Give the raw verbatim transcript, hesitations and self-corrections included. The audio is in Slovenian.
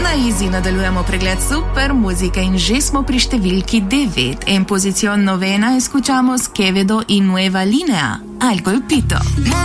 Na Easy nadaljujemo pregled super muzike in že smo pri številki devet. En pozicion novena escuchamos Quevedo y Nueva Linea. Algo el pito.